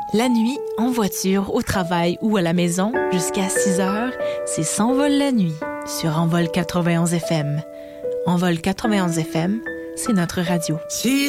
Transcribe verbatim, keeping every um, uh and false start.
La nuit, en voiture, au travail ou à la maison, jusqu'à six heures, c'est S'envole la nuit sur Envol quatre-vingt-onze F M. Envol quatre-vingt-onze F M, c'est notre radio. Si